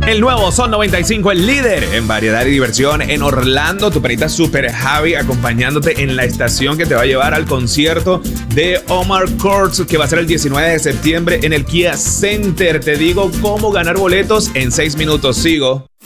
El nuevo Sol 95, el líder en variedad y diversión en Orlando. Tu perita Super Javi acompañándote en la estación que te va a llevar al concierto de Omar Courtz, que va a ser el 19 de septiembre en el Kia Center. Te digo cómo ganar boletos en 6 minutos. Sigo.